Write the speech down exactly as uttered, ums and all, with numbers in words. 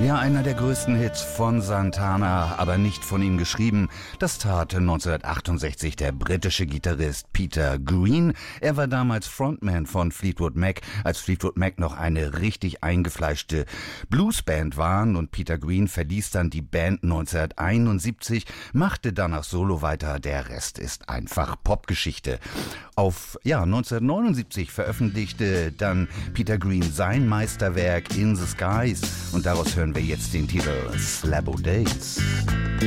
Ja, einer der größten Hits von Santana, aber nicht von ihm geschrieben. Das tat neunzehnhundertachtundsechzig der britische Gitarrist Peter Green. Er war damals Frontman von Fleetwood Mac, als Fleetwood Mac noch eine richtig eingefleischte Bluesband waren, und Peter Green verließ dann die Band neunzehnhunderteinundsiebzig, machte danach Solo weiter. Der Rest ist einfach Popgeschichte. Auf ja neunzehnhundertneunundsiebzig veröffentlichte dann Peter Green sein Meisterwerk In the Skies, und daraus hören wir jetzt den Titel Slabo Days.